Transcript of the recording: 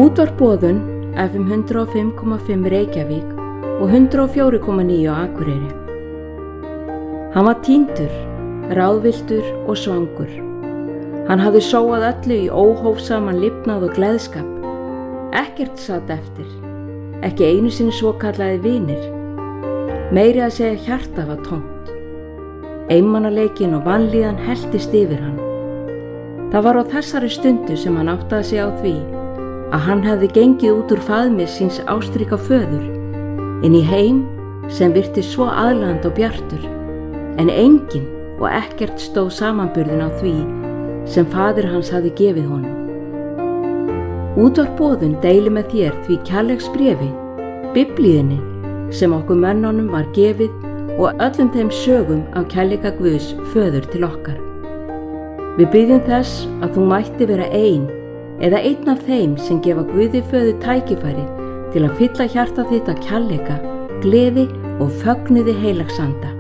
Útvarp Boðun FM 105,5 Reykjavík og 104,9 á Akureyri. Hann var týndur, ráðvilltur og svangur. Hann hafði sóað öllu í óhófsaman lifnað og gleðskap. Ekkert sat eftir, ekki einu sinni svokallaði vinir. Meiri að segja hjarta var tómt. Einmanaleikin og vanlíðan helltist yfir hann. Það var á þessari stundu sem hann áttaði sig á því að hann hefði gengið út úr faðmi síns ástríka föður inn í heim sem virtist svo aðlaðandi og bjartur, en enginn og ekkert stóð samanburðin á því sem faðir hans hafði gefið honum. Útvarp Boðun deilir með þér því kærleiksbréfi, Biblíunni sem okkur mönnunum var gefið og öllum þeim sögum af kærleika Guðs föður til okkar. Við biðjum þess að þú mætti vera ein eða einn af þeim sem gefa Guði föður tækifæri til að fylla hjarta þitt af kærleika, gleði og fögnuði heilags anda.